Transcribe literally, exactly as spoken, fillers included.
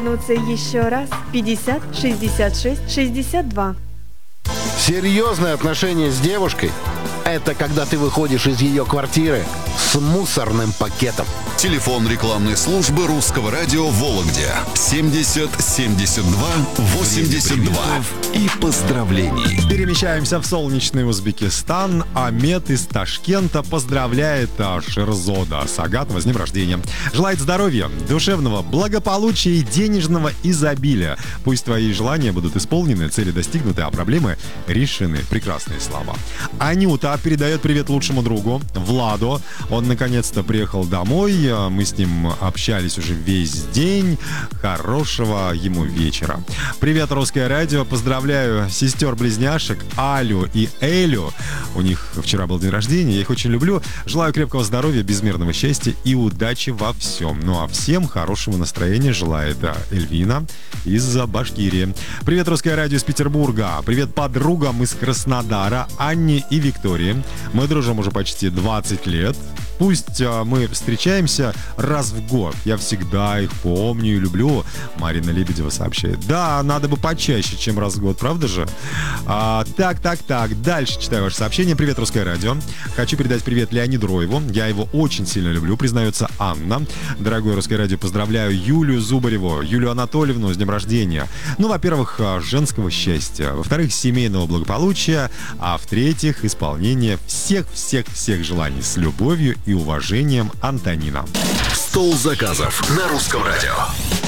Ну, це еще раз. пятьдесят шестьдесят шесть шестьдесят два. Серьезные отношения с девушкой – это когда ты выходишь из ее квартиры с мусорным пакетом. Телефон рекламной службы русского радио в Вологде семьдесят семьдесят два восемьдесят два и поздравлений. Перемещаемся в солнечный Узбекистан. Амет из Ташкента поздравляет Шерзода Сагатова с днем рождения. Желает здоровья, душевного благополучия и денежного изобилия. Пусть твои желания будут исполнены, цели достигнуты, а проблемы решены. Прекрасные слова. Анюта передает привет лучшему другу Владу. Он наконец-то приехал домой. Мы с ним общались уже весь день. Хорошего ему вечера. Привет, Русское радио. Поздравляю сестер-близняшек Алю и Элю. У них вчера был день рождения. Я их очень люблю. Желаю крепкого здоровья, безмерного счастья и удачи во всем. Ну а всем хорошего настроения желает Эльвина из Башкирии. Привет, Русское радио из Петербурга. Привет подругам из Краснодара, Анне и Виктории. Мы дружим уже почти двадцать лет. Пусть а, мы встречаемся раз в год. Я всегда их помню и люблю. Марина Лебедева сообщает. Да, надо бы почаще, чем раз в год, правда же? А, так, так, так. Дальше читаю ваше сообщение. Привет, Русское радио. Хочу передать привет Леониду Роеву. Я его очень сильно люблю, признается Анна. Дорогое Русское радио, поздравляю Юлию Зубареву, Юлию Анатольевну с днем рождения. Ну, во-первых, женского счастья. Во-вторых, семейного благополучия. А в-третьих, исполнения всех-всех-всех желаний с любовью и и уважением, Антонина. Стол заказов на Русском радио.